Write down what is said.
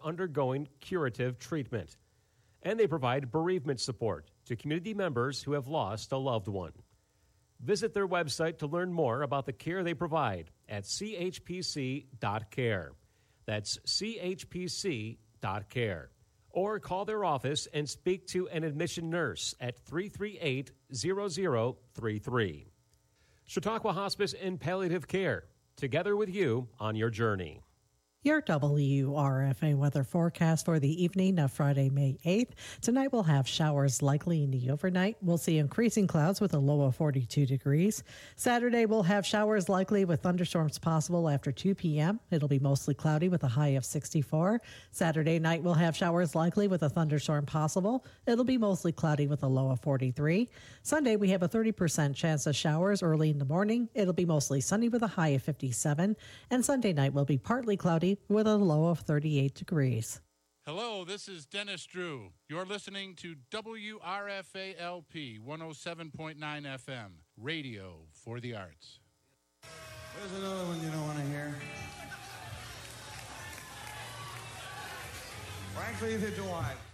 undergoing curative treatment. And they provide bereavement support to community members who have lost a loved one. Visit their website to learn more about the care they provide at chpc.care. That's chpc.care. Or call their office and speak to an admission nurse at 338-0033. Chautauqua Hospice and Palliative Care, together with you on your journey. Your WRFA weather forecast for the evening of Friday, May 8th. Tonight we'll have showers likely in the overnight. We'll see increasing clouds with a low of 42 degrees. Saturday we'll have showers likely with thunderstorms possible after 2 p.m. It'll be mostly cloudy with a high of 64. Saturday night we'll have showers likely with a thunderstorm possible. It'll be mostly cloudy with a low of 43. Sunday we have a 30% chance of showers early in the morning. It'll be mostly sunny with a high of 57. And Sunday night will be partly cloudy with a low of 38 degrees. Hello, this is Dennis Drew. You're listening to WRFA-LP 107.9 FM, radio for the arts. There's another one you don't want to hear. Frankly, neither do I.